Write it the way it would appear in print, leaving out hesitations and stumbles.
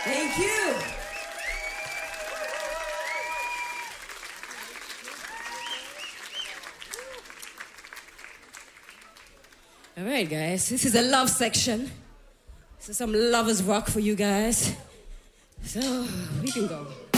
Thank you. All right, guys. This is a love section. So some lovers rock for you guys. So we can go.